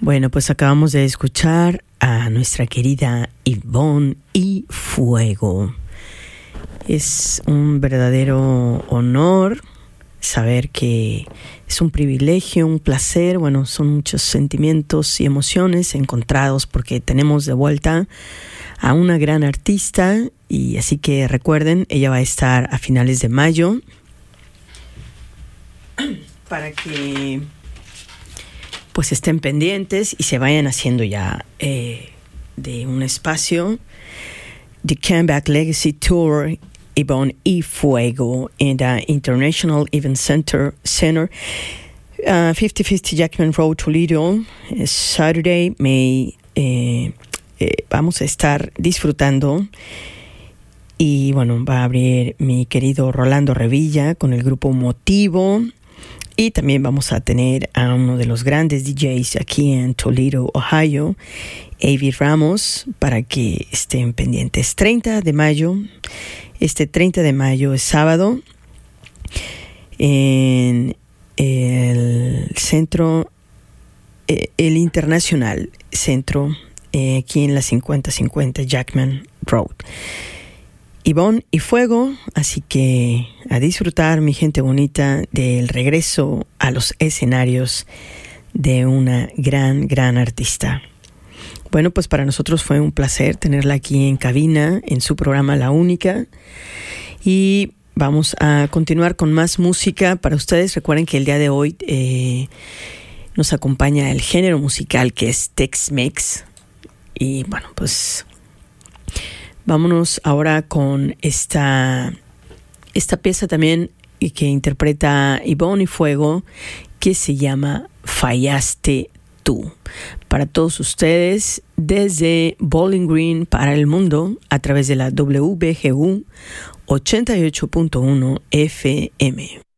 Bueno, pues acabamos de escuchar a nuestra querida Ivonne y Fuego. Es un verdadero honor saber que es un privilegio, un placer. Bueno, son muchos sentimientos y emociones encontrados porque tenemos de vuelta a una gran artista. Y así que recuerden, ella va a estar a finales de mayo para que pues estén pendientes y se vayan haciendo ya de un espacio. The Comeback Legacy Tour, Ivonne y Fuego in the International Event Center, 5050 Jackman Road, Toledo, Saturday, May. Vamos a estar disfrutando. Y bueno, va a abrir mi querido Rolando Revilla con el grupo Motivo. Y también vamos a tener a uno de los grandes DJs aquí en Toledo, Ohio, Avi Ramos, para que estén pendientes. 30 de mayo, este 30 de mayo es sábado, en el centro, el Internacional Centro, aquí en la 5050 Jackman Road. Ivonne y Fuego, así que a disfrutar, mi gente bonita, del regreso a los escenarios de una gran artista. Bueno, pues para nosotros fue un placer tenerla aquí en cabina, en su programa La Única, y vamos a continuar con más música para ustedes. Recuerden que el día de hoy nos acompaña el género musical que es Tex-Mex, y bueno, pues vámonos ahora con esta pieza también que interpreta Ivonne y Fuego, que se llama Fallaste Tú. Para todos ustedes, desde Bowling Green para el mundo, a través de la WBGU 88.1 FM.